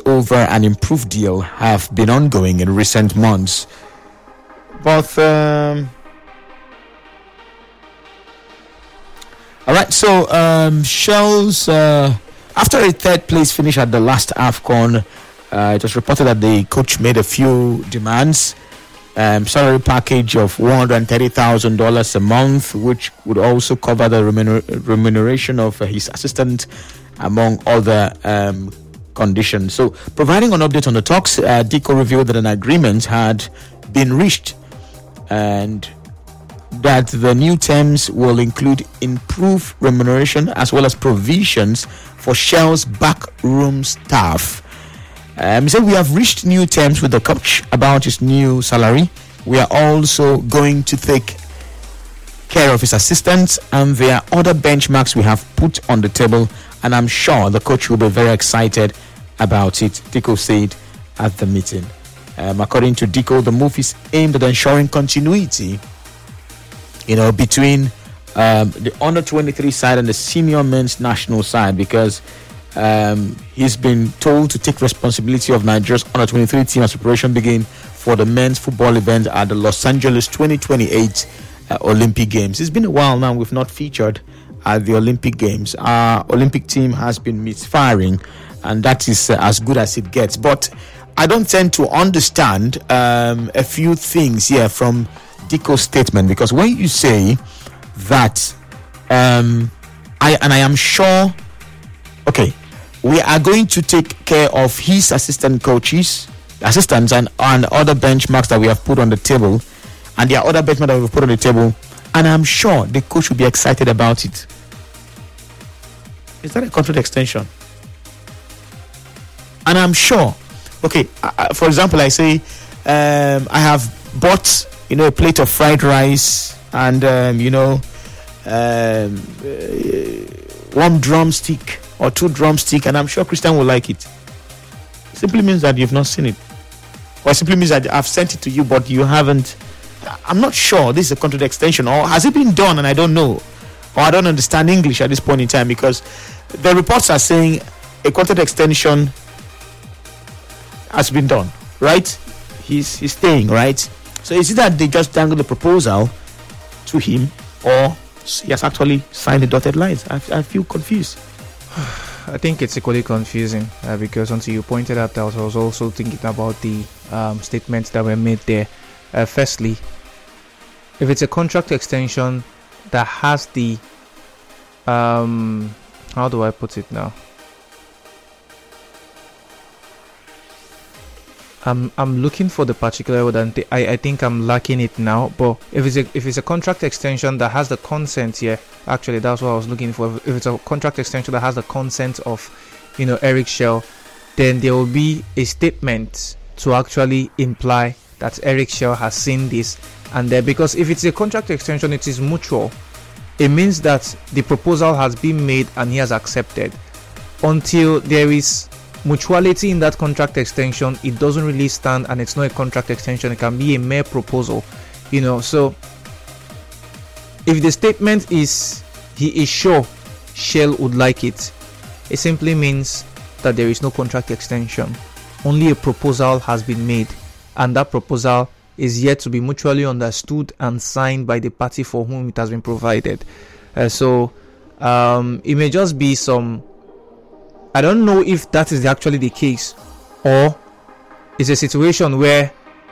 over an improved deal have been ongoing in recent months. But all right, so Shells, after a third place finish at the last AFCON, it was reported that the coach made a few demands. Salary package of $130,000 a month, which would also cover the remuneration of his assistant, among other conditions. So, providing an update on the talks, Dicko revealed that an agreement had been reached and that the new terms will include improved remuneration as well as provisions for Shell's backroom staff. He said, we have reached new terms with the coach about his new salary. We are also going to take care of his assistants, and there are other benchmarks we have put on the table, and I'm sure the coach will be very excited about it, Dicko said at the meeting. According to Dicko, the move is aimed at ensuring continuity, between the under 23 side and the senior men's national side, because he's been told to take responsibility of Nigeria's under 23 team as preparation begin for the men's football event at the Los Angeles 2028 Olympic Games. It's been a while now we've not featured at the Olympic Games. Our Olympic team has been misfiring, and that is as good as it gets. But I don't tend to understand a few things here from Dicko's statement, because when you say that I am sure, okay, we are going to take care of his assistants and other benchmarks that we have put on the table, and there are other benchmarks that we've put on the table, and I'm sure the coach will be excited about it. Is that a contract extension? And I'm sure, okay, for example, I say I have bought a plate of fried rice and one drumstick or two drumstick, and I'm sure Christian will like it. It simply means that you've not seen it, or it simply means that I've sent it to you but you haven't. I'm not sure this is a contract extension, or has it been done and I don't know, or I don't understand English at this point in time, because the reports are saying a contract extension has been done, right? He's staying, right? So is it that they just dangled the proposal to him, or he has actually signed the dotted lines? I feel confused. I think it's equally confusing because until you pointed out that, I was also thinking about the statements that were made there. Firstly, if it's a contract extension that has the how do I put it now? I'm looking for the particular word, and I think I'm lacking it now. But if it's a contract extension that has the consent here, actually that's what I was looking for. If it's a contract extension that has the consent of, Eric Shell, then there will be a statement to actually imply that Eric Shell has seen this, and because if it's a contract extension, it is mutual. It means that the proposal has been made and he has accepted. Until there is mutuality in that contract extension, it doesn't really stand, and it's not a contract extension. It can be a mere proposal, So if the statement is he is sure Shell would like it simply means that there is no contract extension. Only a proposal has been made, and that proposal is yet to be mutually understood and signed by the party for whom it has been provided. So it may just be some, I don't know if that is actually the case, or it's a situation where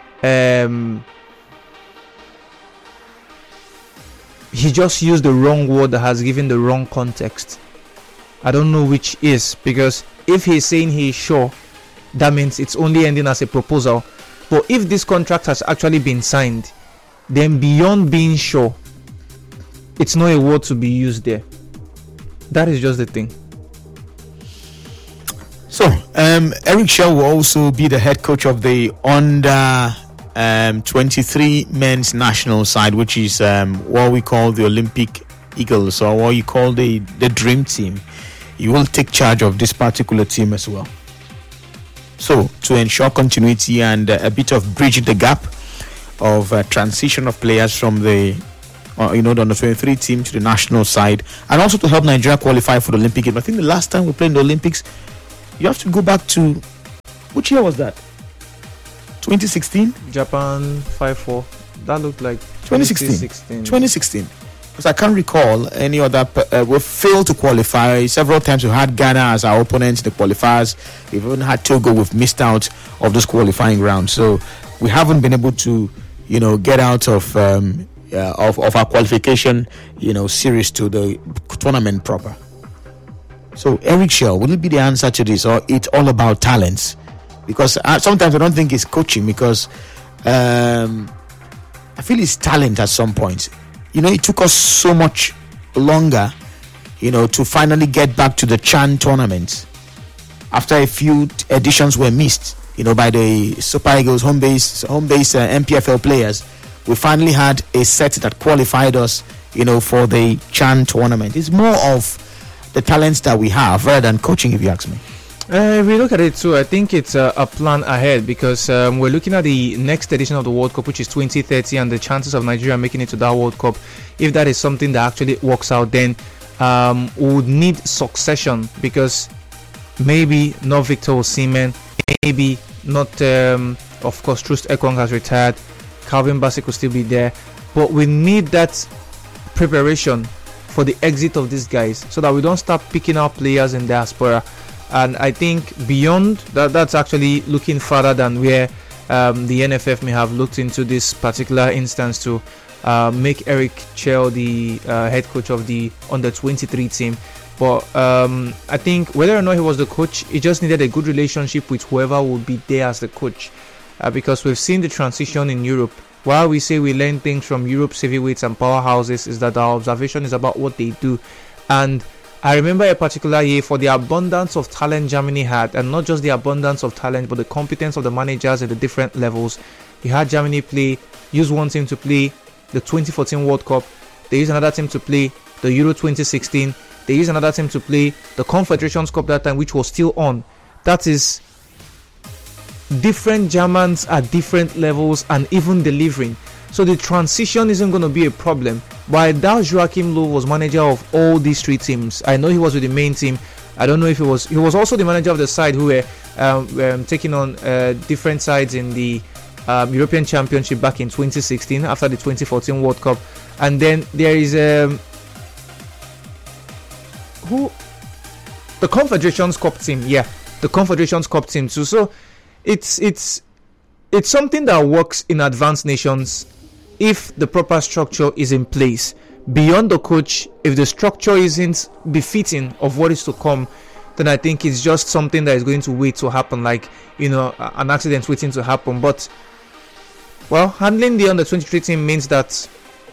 he just used the wrong word that has given the wrong context. I don't know which is, because if he's saying he's sure, that means it's only ending as a proposal. But if this contract has actually been signed, then beyond being sure, it's not a word to be used there. That is just the thing. So, Eric Shell will also be the head coach of the under 23 men's national side, which is what we call the Olympic Eagles, or what you call the dream team. He will take charge of this particular team as well. So, to ensure continuity and a bit of bridging the gap of transition of players from the under 23 team to the national side, and also to help Nigeria qualify for the Olympic Games. I think the last time we played in the Olympics, you have to go back to Which year was that? 2016? Japan 5-4. That looked like 2016. 2016. Because I can't recall any other. We failed to qualify several times. We had Ghana as our opponents in the qualifiers. We've even had Togo. We've missed out of those qualifying rounds. So we haven't been able to, get out of our qualification, series to the tournament proper. So Eric Shell, will it be the answer to this, or it's all about talents? Because sometimes I don't think it's coaching, because I feel it's talent at some point. It took us so much longer, to finally get back to the CHAN tournament after a few editions were missed, by the Super Eagles home base MPFL players. We finally had a set that qualified us, for the CHAN tournament. It's more of the talents that we have rather than coaching, if you ask me. If we look at it too, I think it's a plan ahead, because we're looking at the next edition of the World Cup, which is 2030, and the chances of Nigeria making it to that World Cup, if that is something that actually works out, then we would need succession, because maybe not Victor Osimhen, maybe not, of course, Troost Ekong has retired, Calvin Bassey could still be there, but we need that preparation for the exit of these guys, so that we don't start picking out players in diaspora. And I think beyond that, that's actually looking further than where the NFF may have looked into this particular instance to make Eric Chell the head coach of the under-23 team. But I think whether or not he was the coach, he just needed a good relationship with whoever would be there as the coach. Because we've seen the transition in Europe. While we say we learn things from Europe's heavyweights and powerhouses, is that our observation is about what they do. And I remember a particular year, for the abundance of talent Germany had, and not just the abundance of talent, but the competence of the managers at the different levels. You had Germany use one team to play the 2014 World Cup. They use another team to play the Euro 2016. They use another team to play the Confederations Cup that time, which was still on. That is different Germans at different levels and even delivering. So the transition isn't going to be a problem. While Joachim Löw was manager of all these three teams, I know he was with the main team. I don't know if he was also the manager of the side who were taking on different sides in the European Championship back in 2016 after the 2014 World Cup. And then there is the Confederations Cup team. Yeah, the Confederations Cup team too. So it's something that works in advanced nations if the proper structure is in place. Beyond the coach, if the structure isn't befitting of what is to come, then I think it's just something that is going to wait to happen, like, an accident waiting to happen. But, well, handling the under-23 team means that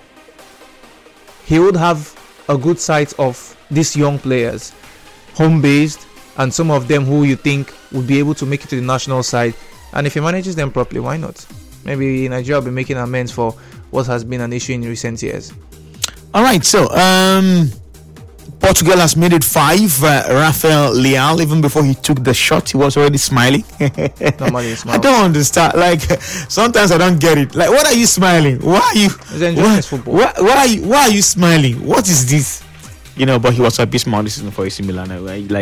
he would have a good sight of these young players, home-based, and some of them who you think would be able to make it to the national side. And if he manages them properly, why not? Maybe Nigeria will be making amends for what has been an issue in recent years. All right, so Portugal has made it 5. Rafael Leal, even before he took the shot, he was already smiling. Normally, I don't understand. Like, sometimes I don't get it. Like, what are you smiling? Why are you? He's enjoying his football. Why are you smiling? What is this? But he was a bit small this season for AC Milan.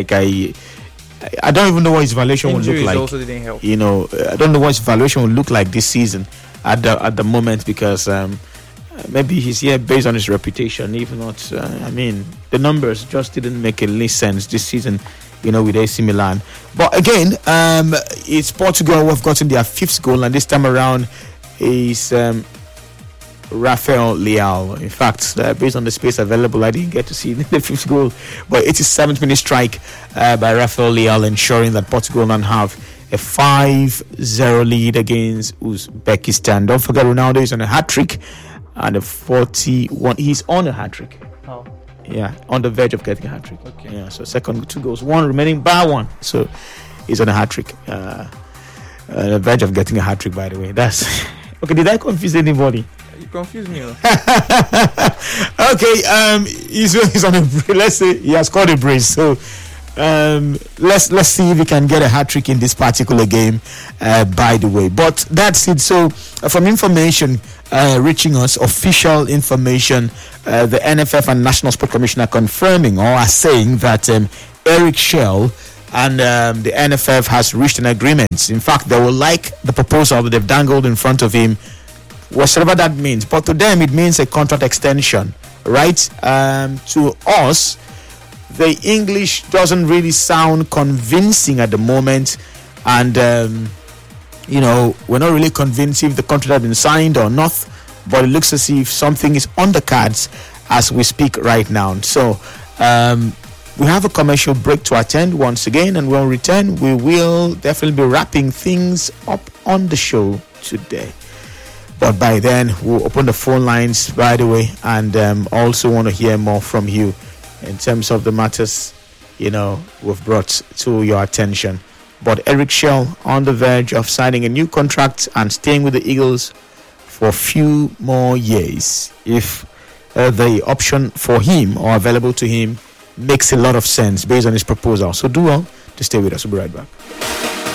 I don't even know what his valuation will look like. Also didn't help. I don't know what his valuation will look like this season at the moment, because maybe he's here based on his reputation. If not, the numbers just didn't make any sense this season, with AC Milan. But again, it's Portugal who have gotten their 5th goal, and this time around is Rafael Leal. In fact, based on the space available, I didn't get to see the 5th goal, but 87th minute strike by Rafael Leal, ensuring that Portugal now have a 5-0 lead against Uzbekistan. Don't forget, Ronaldo is on a hat-trick, and a 41. He's on a hat-trick. Oh. Yeah, on the verge of getting a hat-trick. Okay. Yeah, so second 2 goals, 1 remaining, bar 1. So he's on a hat-trick. The verge of getting a hat-trick, by the way. That's okay. Did I confuse anybody? You confuse me. Okay, he's on a, let's say he has scored a brace. So let's see if he can get a hat trick in this particular game. By the way, but that's it. So from information reaching us, official information, the NFF and National Sport Commission are confirming or are saying that Eric Shell and the NFF has reached an agreement. In fact, they will like the proposal that they've dangled in front of him, whatever that means. But to them, it means a contract extension, right? To us, the English doesn't really sound convincing at the moment, and we're not really convinced if the contract has been signed or not. But it looks as if something is on the cards as we speak right now. So we have a commercial break to attend once again, and when we return, we will definitely be wrapping things up on the show today. But by then, we'll open the phone lines, by the way, and also want to hear more from you in terms of the matters, we've brought to your attention. But Eric Shell on the verge of signing a new contract and staying with the Eagles for a few more years, if the option for him or available to him makes a lot of sense based on his proposal. So do well to stay with us. We'll be right back.